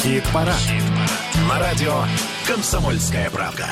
Хит-парад. На радио «Комсомольская правда».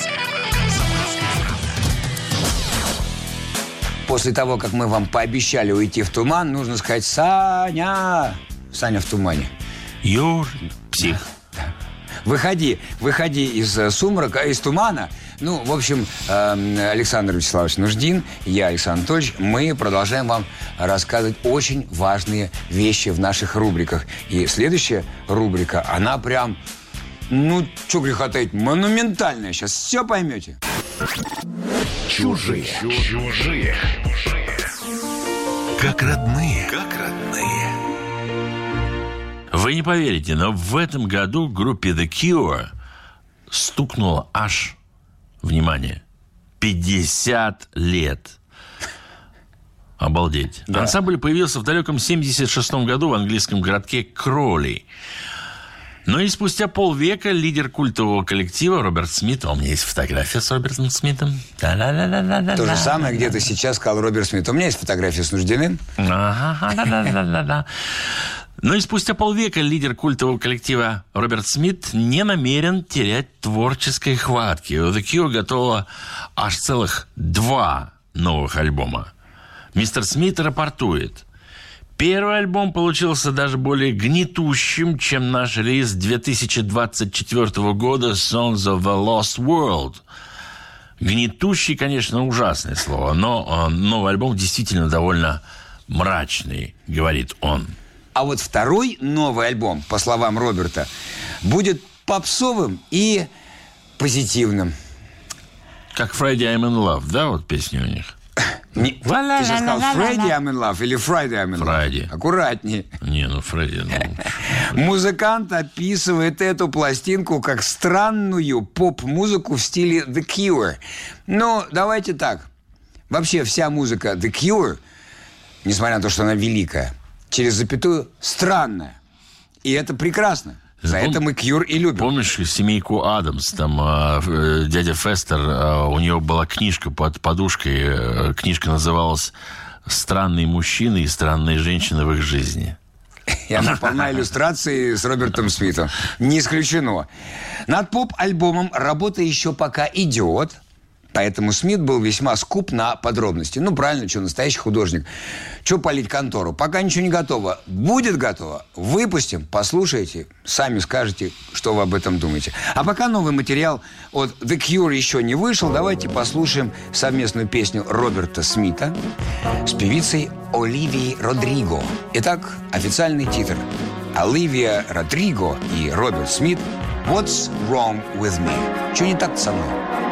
После того, как мы вам пообещали уйти в туман, нужно сказать: Саня! Саня в тумане. Псих. Выходи из сумрака, из тумана. Ну, в общем, Александр Вячеславович Нуждин, я, Александр Анатольевич, мы продолжаем вам рассказывать очень важные вещи в наших рубриках. И следующая рубрика, она прям, что греха таить, монументальная. Сейчас все поймете. Чужие. Как родные. Вы не поверите, но в этом году группе The Cure стукнуло аж, внимание, 50 лет. Обалдеть. Да. Ансамбль появился в далеком 1976 году в английском городке Кроули. Но и спустя полвека лидер культового коллектива Роберт Смит... У меня есть фотография с Робертом Смитом. То же самое, где ты сейчас сказал Роберт Смит. У меня есть фотография с Нуждиным. Но и спустя полвека лидер культового коллектива Роберт Смит не намерен терять творческой хватки. У The Cure готово аж целых 2 новых альбома. Мистер Смит рапортует: первый альбом получился даже более гнетущим, чем наш релиз 2024 года Songs of the Lost World. Гнетущий, конечно, ужасное слово, но новый альбом действительно довольно мрачный, говорит он. А вот второй новый альбом, по словам Роберта, будет попсовым и позитивным. Как Friday I'm in Love, да, вот песня у них? Ты сейчас сказал Friday I'm in Love или Friday I'm in Love? Friday. Аккуратнее. Friday. Музыкант описывает эту пластинку как странную поп-музыку в стиле The Cure. Ну, давайте так. Вообще вся музыка The Cure, несмотря на то, что она великая, через запятую странная. И это прекрасно. За это мы Cure и любим. Помнишь семейку Адамс? Там дядя Фестер, у него была книжка под подушкой. Книжка называлась «Странные мужчины и странные женщины в их жизни». И она полна иллюстраций с Робертом Смитом. Не исключено. Над поп-альбомом работа еще пока идет. Поэтому Смит был весьма скуп на подробности. Правильно, что настоящий художник. Что палить контору? Пока ничего не готово. Будет готово. Выпустим, послушайте, сами скажете, что вы об этом думаете. А пока новый материал от The Cure еще не вышел, давайте послушаем совместную песню Роберта Смита с певицей Оливией Родриго. Итак, официальный титр. Оливия Родриго и Роберт Смит «What's Wrong With Me?» Что не так со мной?